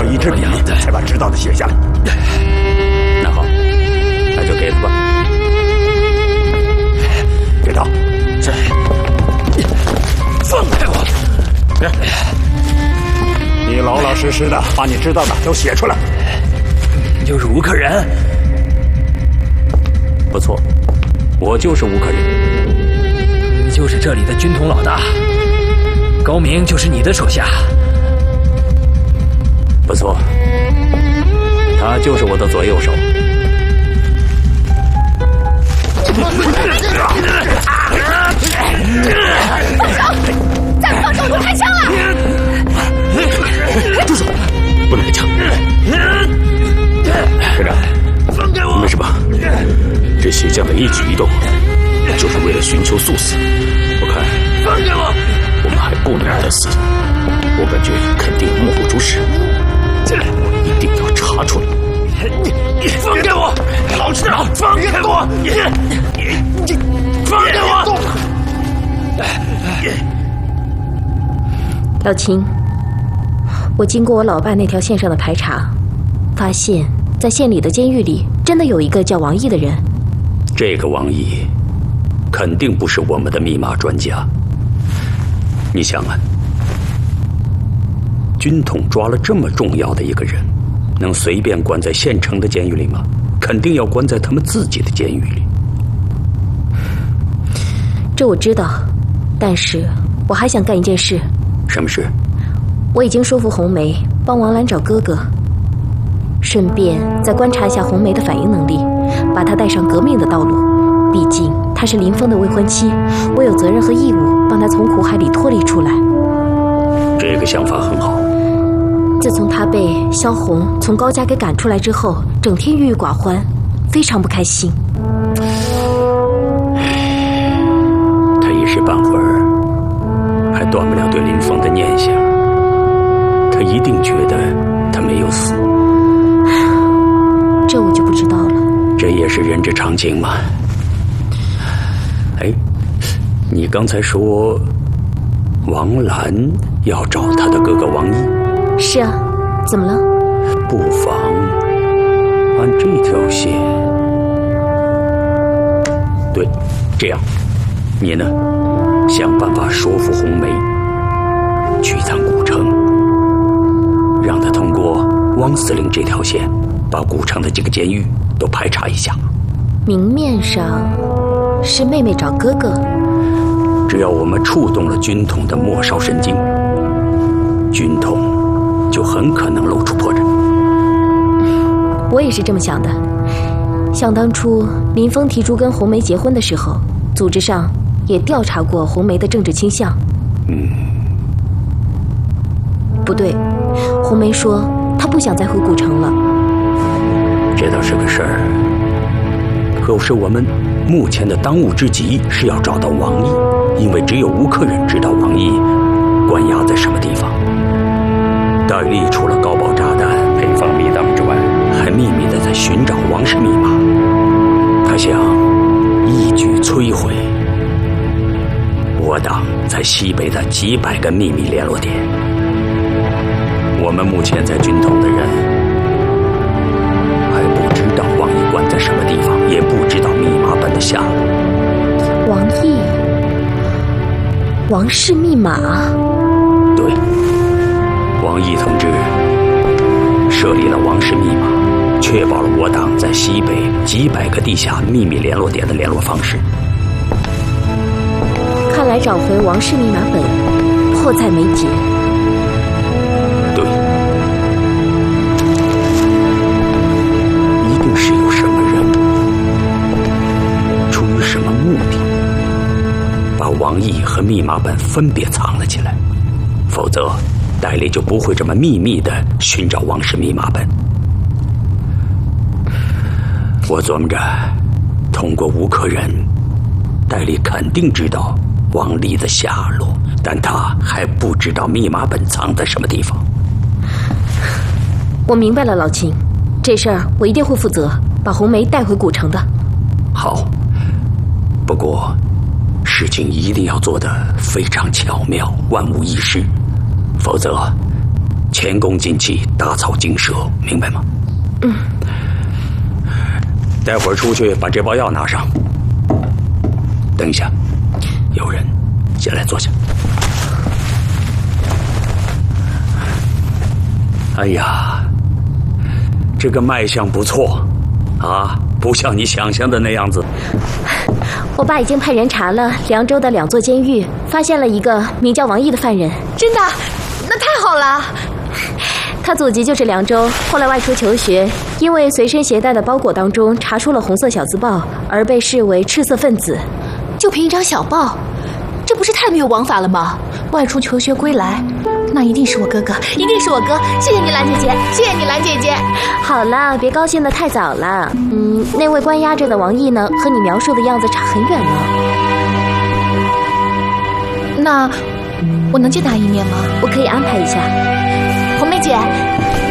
一支笔，才把知道的写下来。 那好，那就给他吧。 给他。 是。放开我！ 你老老实实的把你知道的都写出来。 就是吴克仁。不错，我就是吴克仁。 你就是这里的军统老大，高明就是你的手下。 不错，他就是我的左右手。 再放手就开枪了！ 住手！不能开枪！ 队长， 放开我！ 没事吧？这鞋匠的一举一动，就是为了寻求速死。我看， 放开我！ 我们还不能让他死。我感觉肯定有幕后主使，我一定要查出来。 放开我！老实点！放开我！放开我！ 老秦，我经过我老爸那条线上的排查，发现在县里的监狱里真的有一个叫王毅的人。 这个王毅肯定不是我们的密码专家。你想啊，军统抓了这么重要的一个人，能随便关在县城的监狱里吗？肯定要关在他们自己的监狱里。 这我知道，但是我还想干一件事。 什么事？ 我已经说服红梅帮王兰找哥哥，顺便再观察一下红梅的反应能力，把她带上革命的道路。毕竟她是林峰的未婚妻，我有责任和义务帮她从苦海里脱离出来。 这个想法很好。 自从她被萧红从高家给赶出来之后，整天郁郁寡欢，非常不开心。 她一时半会儿还断不了对林峰的念想。他一定觉得他没有死， 这我就不知道了。 这也是人之常情嘛。哎，你刚才说王兰要找他的哥哥王毅？ 是啊，怎么了？ 不妨按这条线。对，这样，你呢，想办法说服红梅去一趟古城，让他通过汪司令这条线，把古城的几个监狱都排查一下。 明面上是妹妹找哥哥， 只要我们触动了军统的末梢神经，军统就很可能露出破绽。 我也是这么想的。想当初林峰提出跟红梅结婚的时候，组织上也调查过红梅的政治倾向。不对，红梅说她不想再回古城了。 这倒是个事儿。可是我们目前的当务之急是要找到王毅，因为只有吴克忍知道王毅关押在什么地方。戴笠除了高爆炸弹、配放密档之外，还秘密地在寻找王氏密码。他想一举摧毁我党在西北的几百个秘密联络点。我们目前在军统的人还不知道王毅关在什么地方，也不知道密码本的下落。 王毅，王氏密码？ 对，王毅同志设立了王氏密码，确保了我党在西北几百个地下秘密联络点的联络方式。 看来找回王氏密码本迫在眉睫。 对，一定是有什么人出于什么目的，把王毅和密码本分别藏了起来，否则戴笠就不会这么秘密地寻找王氏密码本。我琢磨着，通过吴克忍，戴笠肯定知道王离的下落，但他还不知道密码本藏在什么地方。 我明白了，老秦，这事儿我一定会负责，把红梅带回古城的。 好，不过事情一定要做得非常巧妙，万无一失，否则前功尽弃，打草惊蛇，明白吗？ 嗯。 待会儿出去把这包药拿上。等一下，有人，先来坐下。哎呀，这个脉象不错，啊，不像你想象的那样子。 我爸已经派人查了凉州的2座监狱，发现了一个名叫王毅的犯人。 真的？那太好了。 他祖籍就是凉州，后来外出求学，因为随身携带的包裹当中查出了红色小字报，而被视为赤色分子。 就凭一张小报，这不是太没有王法了吗？外出求学归来，那一定是我哥哥，一定是我哥。谢谢你，兰姐姐，谢谢你，兰姐姐。 好了，别高兴得太早了。那位关押着的王毅呢，和你描述的样子差很远呢。 那我能见他一面吗？ 我可以安排一下。 红梅姐，